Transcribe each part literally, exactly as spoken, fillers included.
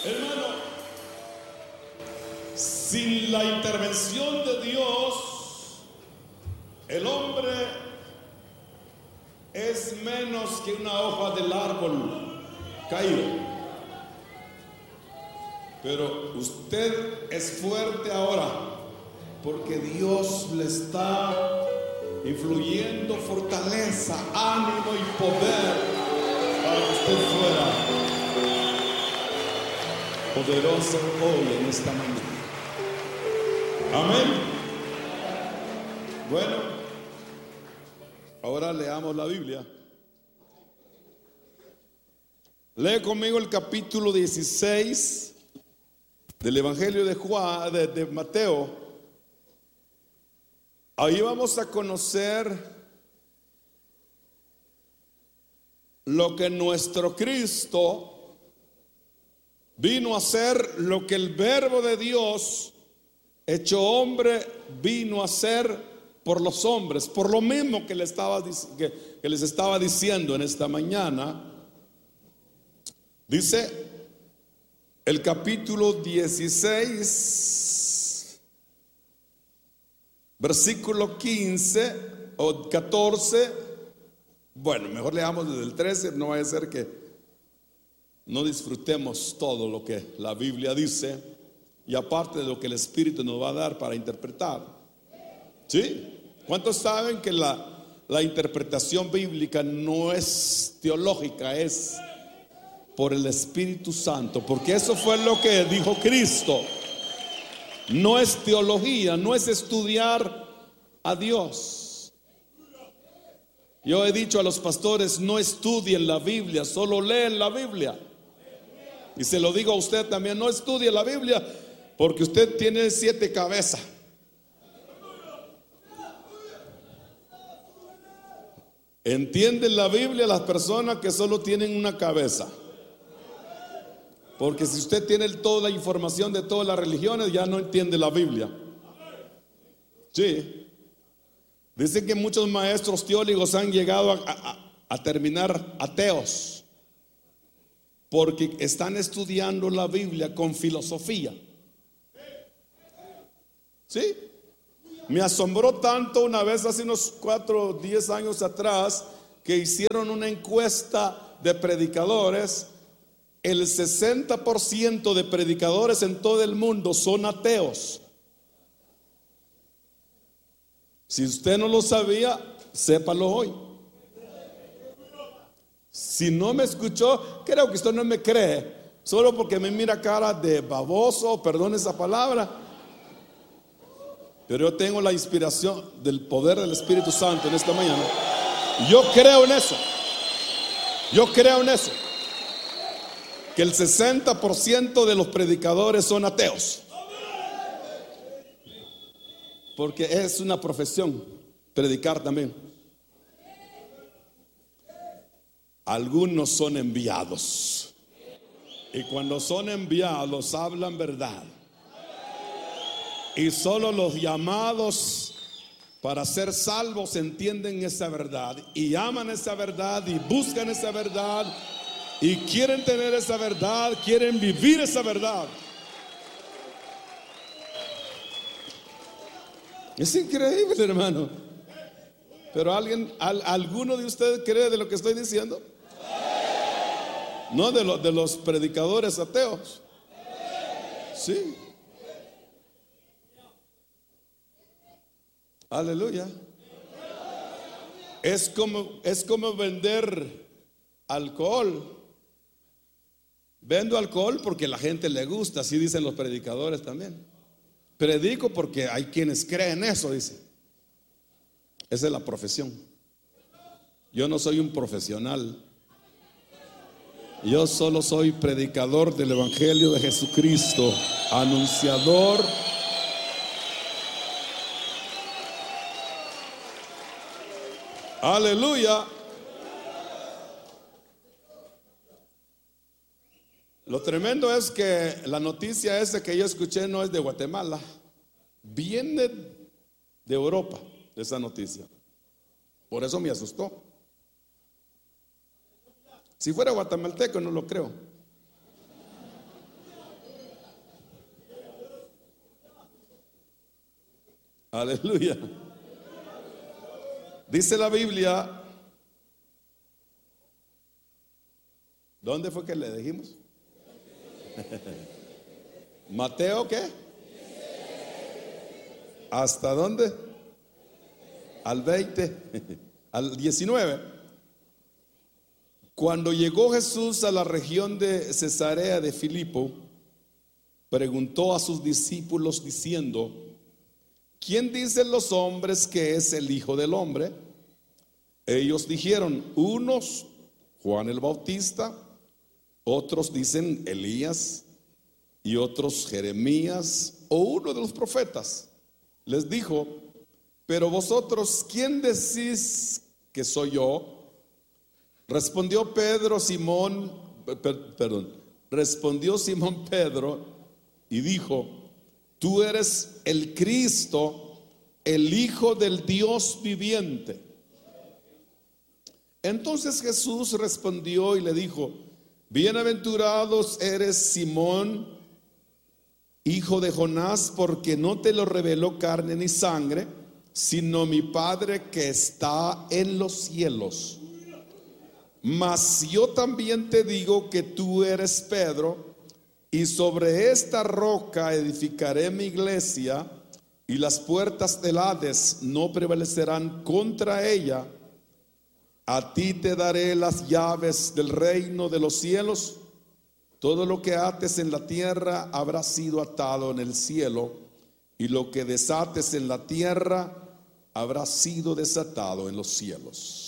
Hermano, sin la intervención de Dios, el hombre es menos que una hoja del árbol caído. Pero usted es fuerte ahora porque Dios le está influyendo fortaleza, ánimo y poder para que usted fuera poderoso hoy en esta mañana. Amén. Bueno, ahora leamos la Biblia. Lee conmigo el capítulo dieciséis del Evangelio de Juan, de, de Mateo. Ahí vamos a conocer lo que nuestro Cristo vino a hacer, lo que el Verbo de Dios hecho hombre vino a hacer por los hombres, por lo mismo que, le estaba, que, que les estaba diciendo en esta mañana. Dice el capítulo dieciséis, versículo quince o catorce. Bueno, mejor leamos desde el trece, no vaya a ser que no disfrutemos todo lo que la Biblia dice, y aparte de lo que el Espíritu nos va a dar para interpretar. ¿Sí? ¿Cuántos saben que la, la interpretación bíblica no es teológica, es por el Espíritu Santo? Porque eso fue lo que dijo Cristo. No es teología, no es estudiar a Dios. Yo he dicho a los pastores: no estudien la Biblia, solo leen la Biblia. Y se lo digo a usted también: no estudie la Biblia, porque usted tiene siete cabezas. Entienden la Biblia las personas que solo tienen una cabeza. Porque si usted tiene toda la información de todas las religiones, ya no entiende la Biblia. Sí. Dicen que muchos maestros teólogos han llegado a, a, a terminar ateos, porque están estudiando la Biblia con filosofía. ¿Sí? Me asombró tanto una vez hace unos cuatro o diez años atrás que hicieron una encuesta de predicadores. El sesenta por ciento de predicadores en todo el mundo son ateos. Si usted no lo sabía, sépalo hoy. Si no me escuchó, creo que usted no me cree, solo porque me mira cara de baboso, perdón esa palabra. Pero yo tengo la inspiración del poder del Espíritu Santo en esta mañana. Yo creo en eso. Yo creo en eso. Que el sesenta por ciento de los predicadores son ateos. Porque es una profesión predicar también. Algunos son enviados, y cuando son enviados hablan verdad. Y solo los llamados para ser salvos entienden esa verdad, y aman esa verdad, y buscan esa verdad, y quieren tener esa verdad, quieren vivir esa verdad. Es increíble, hermano. Pero alguien, al, ¿alguno de ustedes cree de lo que estoy diciendo? No de, lo, de los predicadores ateos. Sí. Aleluya. Es como, es como vender alcohol. Vendo alcohol porque a la gente le gusta, así dicen los predicadores también. Predico porque hay quienes creen eso, dice. Esa es la profesión. Yo no soy un profesional. Yo solo soy predicador del Evangelio de Jesucristo, anunciador. Aleluya. Lo tremendo es que la noticia esa que yo escuché no es de Guatemala, viene de Europa, esa noticia. Por eso me asustó. Si fuera guatemalteco no lo creo. Aleluya. Dice la Biblia, ¿dónde fue que le dijimos? Mateo, ¿qué? ¿Hasta dónde? Al veinte, al diecinueve. Cuando llegó Jesús a la región de Cesarea de Filipo, preguntó a sus discípulos diciendo: ¿quién dicen los hombres que es el Hijo del Hombre? Ellos dijeron: unos, Juan el Bautista, otros dicen Elías, y otros Jeremías o uno de los profetas. Les dijo: pero vosotros, ¿quién decís que soy yo? Respondió Pedro, Simón, per, perdón, respondió Simón Pedro y dijo: tú eres el Cristo, el Hijo del Dios viviente. Entonces Jesús respondió y le dijo: bienaventurados eres, Simón, hijo de Jonás, porque no te lo reveló carne ni sangre, sino mi Padre que está en los cielos. Mas yo también te digo que tú eres Pedro, y sobre esta roca edificaré mi iglesia, y las puertas del Hades no prevalecerán contra ella. A ti te daré las llaves del reino de los cielos. Todo lo que ates en la tierra habrá sido atado en el cielo, y lo que desates en la tierra habrá sido desatado en los cielos.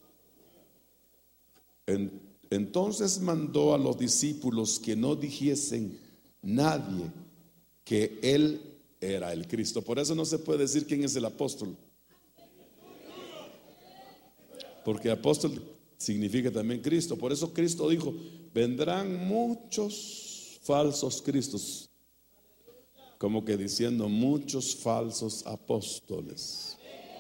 En, entonces mandó a los discípulos que no dijesen nadie que él era el Cristo. Por eso no se puede decir quién es el apóstol, porque apóstol significa también Cristo. Por eso Cristo dijo: vendrán muchos falsos cristos, como que diciendo muchos falsos apóstoles.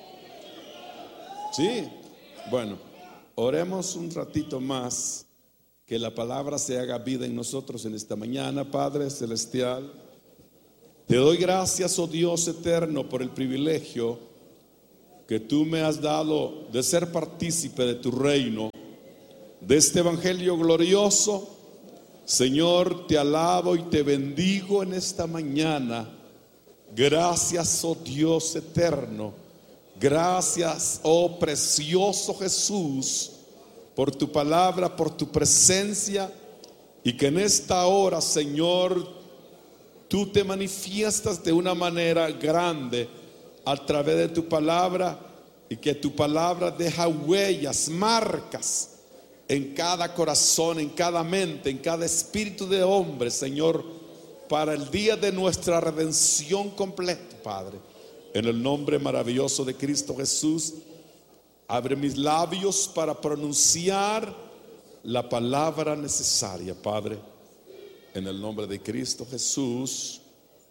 Sí, bueno, oremos un ratito más, que la palabra se haga vida en nosotros en esta mañana. Padre celestial, te doy gracias, oh Dios eterno, por el privilegio que tú me has dado de ser partícipe de tu reino, de este evangelio glorioso. Señor, te alabo y te bendigo en esta mañana. Gracias, oh Dios eterno. Gracias, oh precioso Jesús, por tu palabra, por tu presencia, y que en esta hora, Señor, tú te manifiestas de una manera grande a través de tu palabra, y que tu palabra deja huellas, marcas en cada corazón, en cada mente, en cada espíritu de hombre, Señor, para el día de nuestra redención completa, Padre. En el nombre maravilloso de Cristo Jesús, abre mis labios para pronunciar la palabra necesaria, Padre. En el nombre de Cristo Jesús.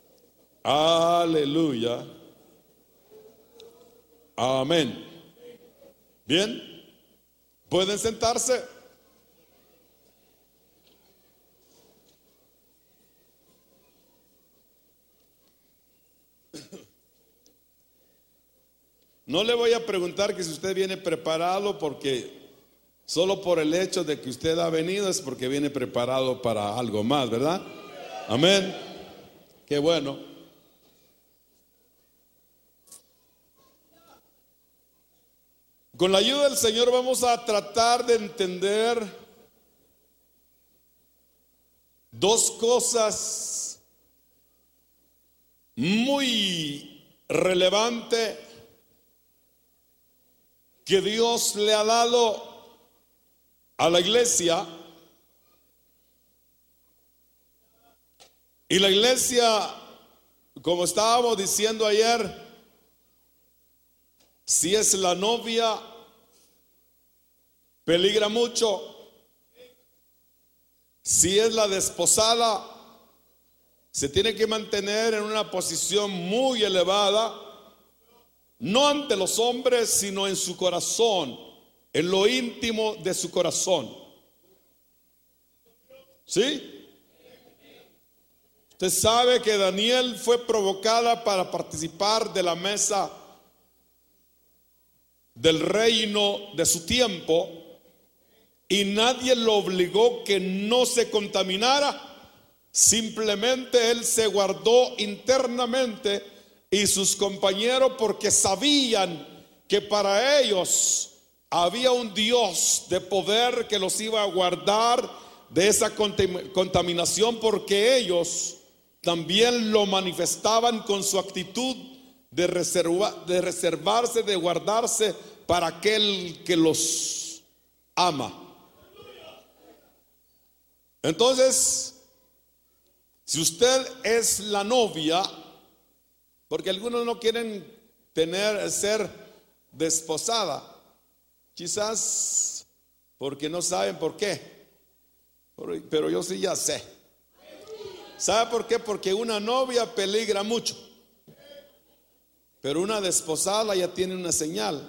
Aleluya. Amén. Bien, ¿pueden sentarse? No le voy a preguntar que si usted viene preparado, porque solo por el hecho de que usted ha venido es porque viene preparado para algo más, ¿verdad? Amén. Qué bueno. Con la ayuda del Señor vamos a tratar de entender dos cosas muy relevantes que Dios le ha dado a la iglesia. Y la iglesia, como estábamos diciendo ayer, si es la novia, peligra mucho. Si es la desposada, se tiene que mantener en una posición muy elevada, no ante los hombres, sino en su corazón, en lo íntimo de su corazón. ¿Sí? Usted sabe que Daniel fue provocada para participar de la mesa del reino de su tiempo y nadie lo obligó que no se contaminara. Simplemente él se guardó internamente y sus compañeros, porque sabían que para ellos había un Dios de poder que los iba a guardar de esa contaminación, porque ellos también lo manifestaban con su actitud de, reserva, de reservarse, de guardarse para aquel que los ama. Entonces, si usted es la novia, porque algunos no quieren tener, ser desposada, quizás porque no saben por qué, pero yo sí ya sé. ¿Sabe por qué? Porque una novia peligra mucho, pero una desposada ya tiene una señal.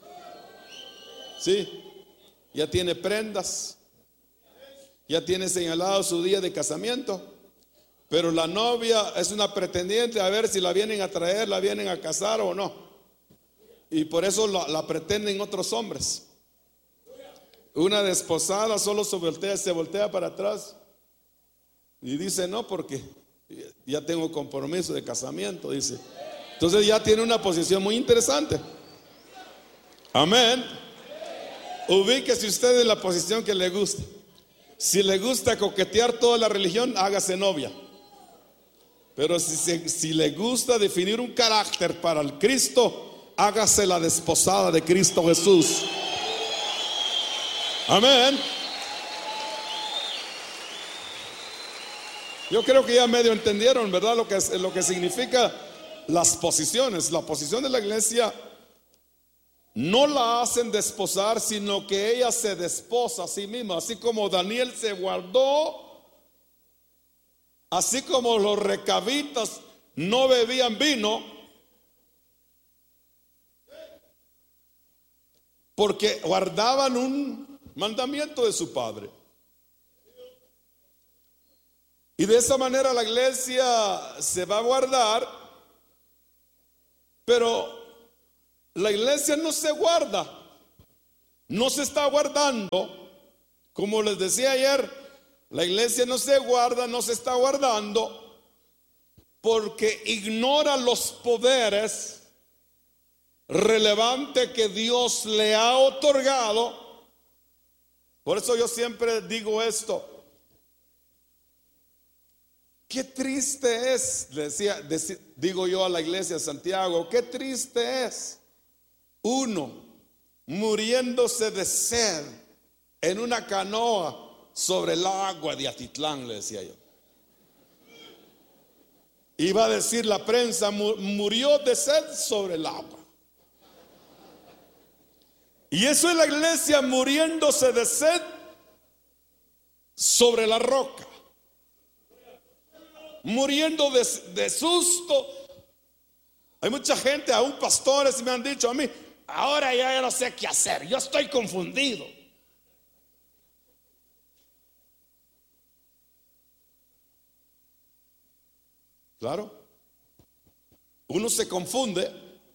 Sí, ya tiene prendas, ya tiene señalado su día de casamiento. Pero la novia es una pretendiente, a ver si la vienen a traer, la vienen a casar o no. Y por eso la, la pretenden otros hombres. Una desposada solo se voltea, se voltea para atrás y dice no, porque ya tengo compromiso de casamiento, dice. Entonces ya tiene una posición muy interesante. Amén. Ubíquese usted en la posición que le gusta. Si le gusta coquetear toda la religión, hágase novia. Pero si, si, si le gusta definir un carácter para el Cristo, hágase la desposada de Cristo Jesús. Amén. Yo creo que ya medio entendieron, ¿verdad? Lo que, es, lo que significa las posiciones. La posición de la iglesia no la hacen desposar, sino que ella se desposa a sí misma. Así como Daniel se guardó, así como los recabitas no bebían vino, porque guardaban un mandamiento de su padre. Y de esa manera la iglesia se va a guardar, pero la iglesia no se guarda, no se está guardando, como les decía ayer. La iglesia no se guarda, no se está guardando porque ignora los poderes relevantes que Dios le ha otorgado. Por eso yo siempre digo esto. Qué triste es, decía, digo yo a la iglesia de Santiago, qué triste es uno muriéndose de sed en una canoa sobre el agua de Atitlán, le decía yo. Iba a decir la prensa, murió de sed sobre el agua. Y eso es la iglesia muriéndose de sed sobre la roca, muriendo de, de susto. Hay mucha gente, aún pastores me han dicho a mí, ahora ya no sé qué hacer, yo estoy confundido. Claro, uno se confunde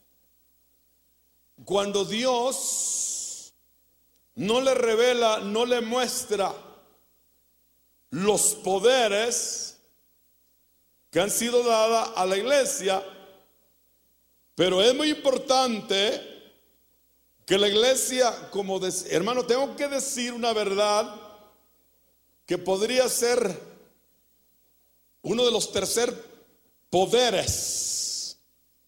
cuando Dios no le revela, no le muestra los poderes que han sido dados a la iglesia. Pero es muy importante que la iglesia, como de, hermano, tengo que decir una verdad que podría ser uno de los tercer poderes,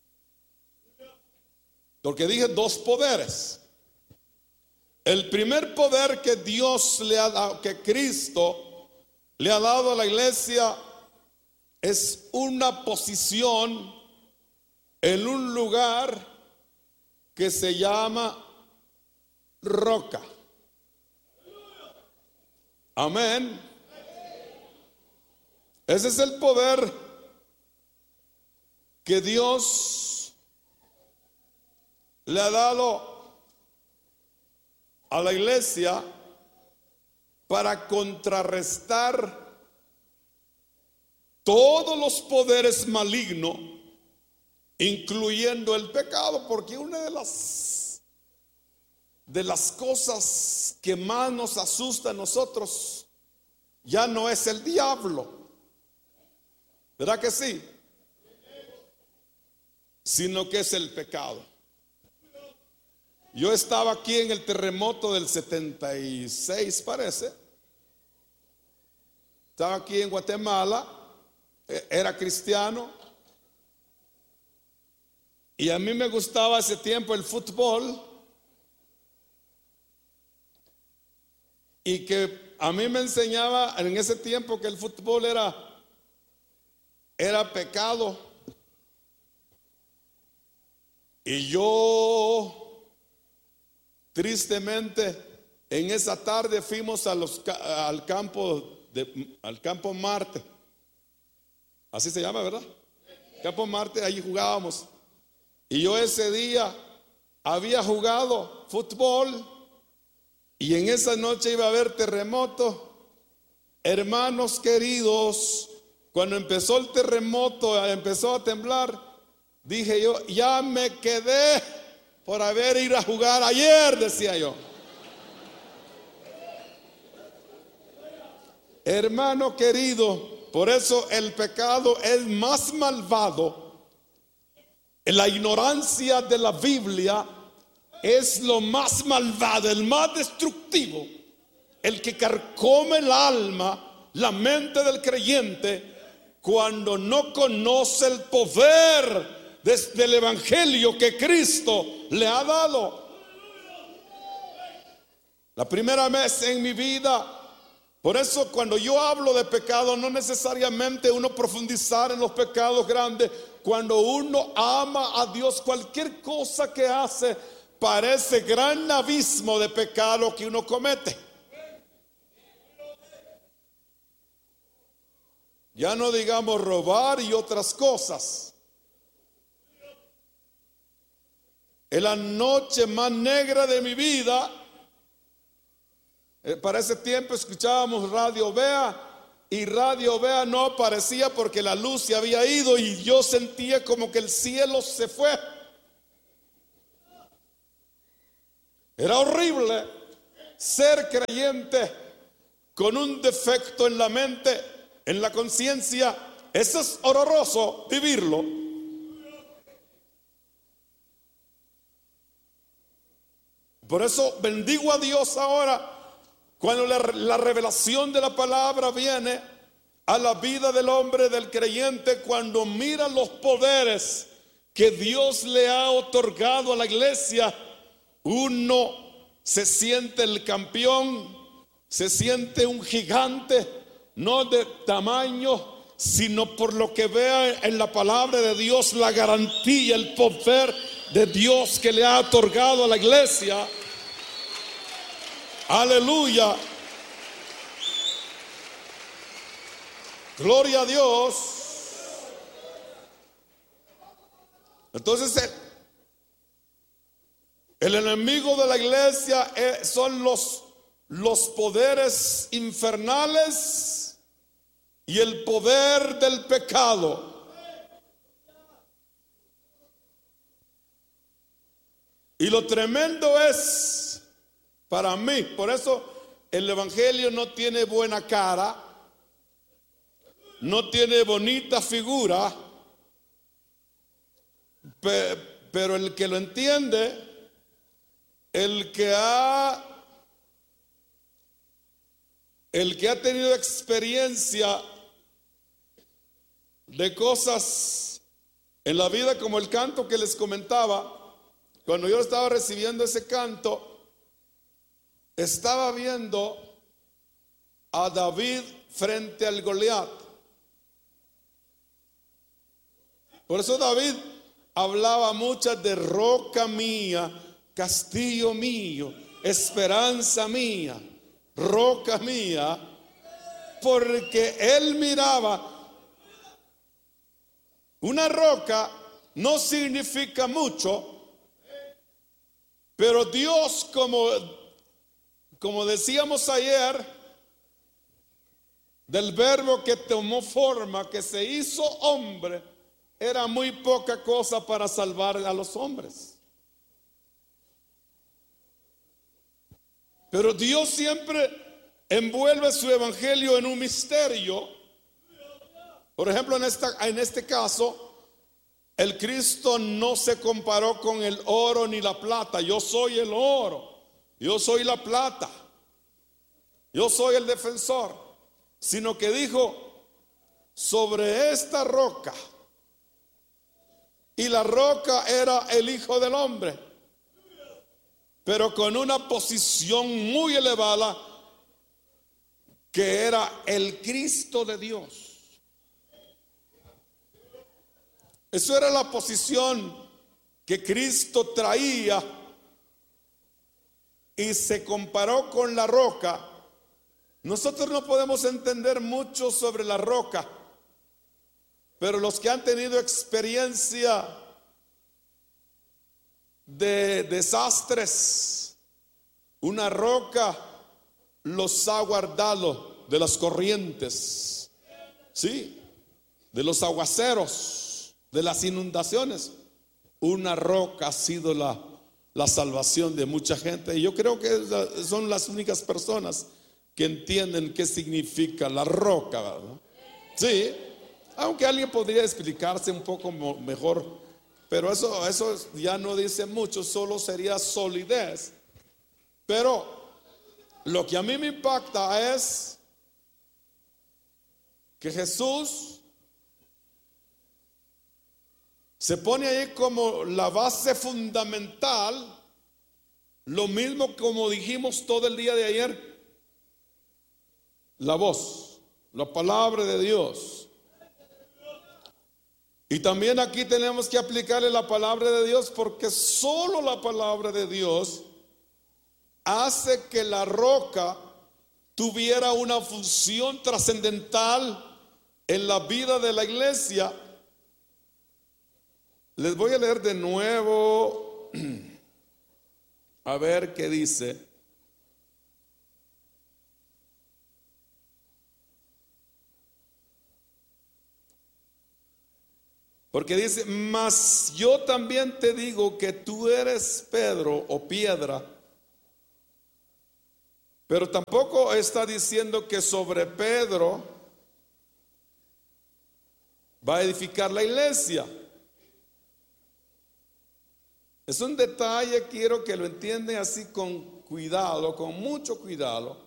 porque dije dos poderes. El primer poder que Dios le ha dado, que Cristo le ha dado a la iglesia, es una posición en un lugar que se llama roca. Amén. Ese es el poder que Dios le ha dado a la iglesia para contrarrestar todos los poderes malignos, incluyendo el pecado, porque una de las de las cosas que más nos asusta a nosotros ya no es el diablo, ¿verdad que sí? Sino que es el pecado. Yo estaba aquí en el terremoto del setenta y seis, parece. Estaba aquí en Guatemala, era cristiano, y a mí me gustaba ese tiempo el fútbol, y que a mí me enseñaba en ese tiempo que el fútbol era, era pecado. Y yo, tristemente, en esa tarde fuimos a los, al campo de, al campo Marte. Así se llama, ¿verdad? Campo Marte, allí jugábamos. Y yo ese día había jugado fútbol y en esa noche iba a haber terremoto. Hermanos queridos, cuando empezó el terremoto, empezó a temblar, dije yo, ya me quedé por haber ido a jugar ayer, decía yo. Hermano querido, por eso el pecado es más malvado. La ignorancia de la Biblia es lo más malvado, el más destructivo, el que carcome el alma, la mente del creyente, cuando no conoce el poder del evangelio que Cristo le ha dado. La primera vez en mi vida, por eso cuando yo hablo de pecado, no necesariamente uno profundizar en los pecados grandes. Cuando uno ama a Dios, cualquier cosa que hace parece gran abismo de pecado que uno comete. Ya no digamos robar y otras cosas. En la noche más negra de mi vida, para ese tiempo escuchábamos Radio Vea, y Radio Vea no aparecía porque la luz se había ido y yo sentía como que el cielo se fue. Era horrible ser creyente con un defecto en la mente, en la conciencia. Eso es horroroso vivirlo. Por eso bendigo a Dios ahora. Cuando la, la revelación de la palabra viene a la vida del hombre, del creyente, cuando mira los poderes que Dios le ha otorgado a la iglesia, uno se siente el campeón, se siente un gigante, no de tamaño, sino por lo que vea en la palabra de Dios, la garantía, el poder de Dios que le ha otorgado a la iglesia. Aleluya. Gloria a Dios. Entonces el, el enemigo de la iglesia es, son los, los poderes infernales y el poder del pecado. Y lo tremendo es para mí, por eso el evangelio no tiene buena cara, no tiene bonita figura, pero el que lo entiende, el que ha el que ha tenido experiencia de cosas en la vida, como el canto que les comentaba, cuando yo estaba recibiendo ese canto, estaba viendo a David frente al Goliat. Por eso David hablaba mucho de roca mía, castillo mío, esperanza mía, roca mía, porque él miraba una roca. No significa mucho, pero Dios, como Como decíamos ayer, del verbo que tomó forma, que se hizo hombre, era muy poca cosa para salvar a los hombres. Pero Dios siempre envuelve su evangelio en un misterio. Por ejemplo, en, esta, en este caso, el Cristo no se comparó con el oro ni la plata. Yo soy el oro, yo soy la plata, yo soy el defensor. Sino que dijo, sobre esta roca, y la roca era el Hijo del Hombre, pero con una posición muy elevada, que era el Cristo de Dios. Eso era la posición que Cristo traía, y se comparó con la roca. Nosotros no podemos entender mucho sobre la roca, pero los que han tenido experiencia de desastres, una roca los ha guardado de las corrientes, sí, de los aguaceros, de las inundaciones. Una roca ha sido la, la salvación de mucha gente. Y yo creo que son las únicas personas que entienden qué significa la roca, ¿verdad? Sí, aunque alguien podría explicarse un poco mejor, pero eso, eso ya no dice mucho, solo sería solidez. Pero lo que a mí me impacta es que Jesús se pone ahí como la base fundamental, lo mismo como dijimos todo el día de ayer, la voz, la palabra de Dios. Y también aquí tenemos que aplicarle la palabra de Dios, porque solo la palabra de Dios hace que la roca tuviera una función trascendental en la vida de la iglesia. Les voy a leer de nuevo, a ver qué dice. Porque dice, mas yo también te digo que tú eres Pedro o piedra. Pero tampoco está diciendo que sobre Pedro va a edificar la iglesia. Es un detalle, quiero que lo entiendan así con cuidado, con mucho cuidado.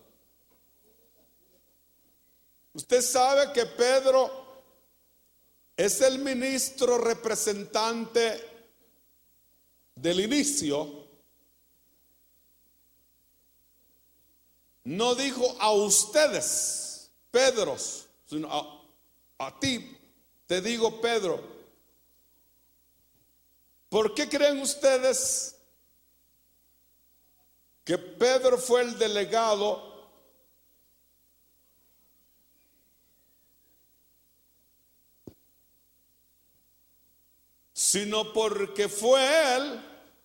Usted sabe que Pedro es el ministro representante del inicio. No dijo a ustedes, Pedros, sino a, a ti te digo Pedro. ¿Por qué creen ustedes que Pedro fue el delegado sino porque fue él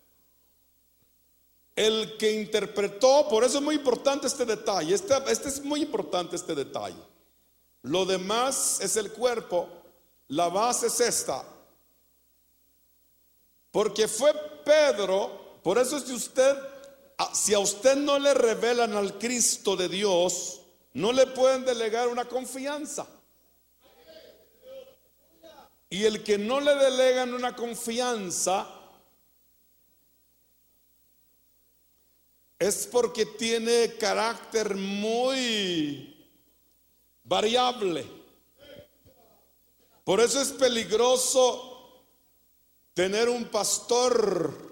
el que interpretó? Por eso es muy importante este detalle. Este, este es muy importante este detalle. Lo demás es el cuerpo. La base es esta. Porque fue Pedro. Por eso si usted, si a usted no le revelan al Cristo de Dios, no le pueden delegar una confianza. Y el que no le delegan una confianza es porque tiene carácter muy variable. Por eso es peligroso tener un pastor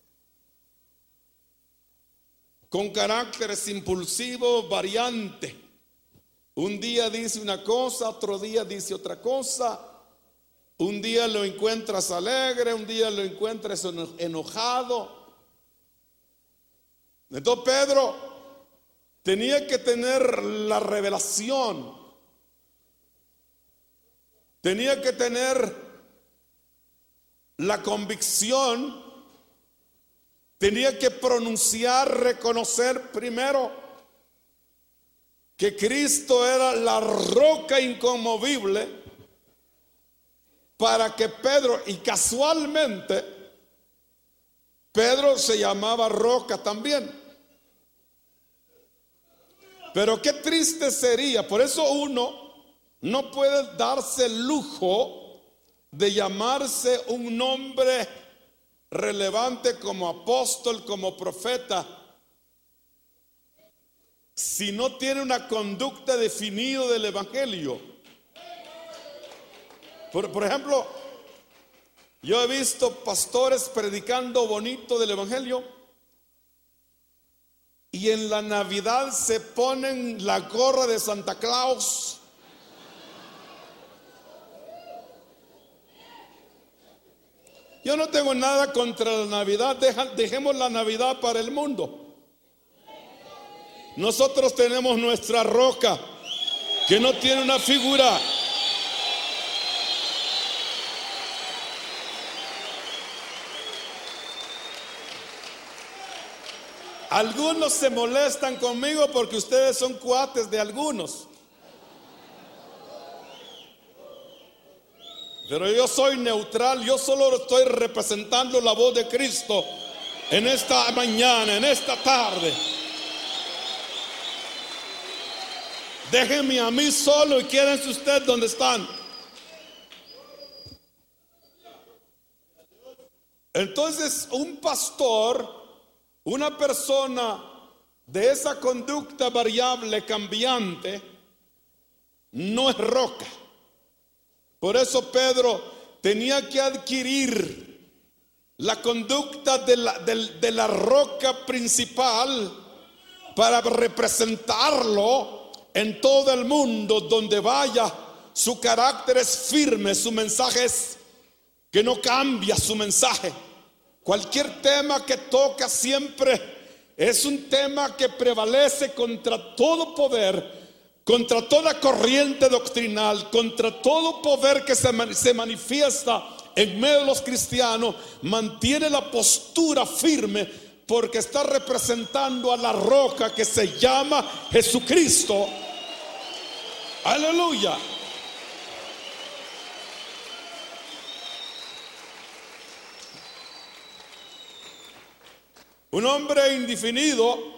con caracteres impulsivos, variante. Un día dice una cosa, otro día dice otra cosa. Un día lo encuentras alegre, un día lo encuentras enojado. Entonces Pedro tenía que tener la revelación, tenía que tener la convicción, tenía que pronunciar, reconocer primero que Cristo era la roca inconmovible para que Pedro, y casualmente Pedro se llamaba roca también. Pero qué triste sería, por eso uno no puede darse el lujo de llamarse un nombre relevante como apóstol, como profeta, si no tiene una conducta definida del evangelio. Por, por ejemplo, yo he visto pastores predicando bonito del evangelio y en la Navidad se ponen la gorra de Santa Claus. Yo no tengo nada contra la Navidad, deja, dejemos la Navidad para el mundo. Nosotros tenemos nuestra roca que no tiene una figura. Algunos se molestan conmigo porque ustedes son cuates de algunos. Pero yo soy neutral, yo solo estoy representando la voz de Cristo en esta mañana, en esta tarde. Déjenme a mí solo y quédense ustedes donde están. Entonces, un pastor, una persona de esa conducta variable, cambiante, no es roca. Por eso Pedro tenía que adquirir la conducta de la, de, de la roca principal para representarlo en todo el mundo donde vaya. Su carácter es firme, su mensaje es que no cambia su mensaje. Cualquier tema que toca siempre es un tema que prevalece contra todo poder, contra toda corriente doctrinal, contra todo poder que se, se manifiesta en medio de los cristianos. Mantiene la postura firme porque está representando a la roca que se llama Jesucristo. Aleluya. Un hombre indefinido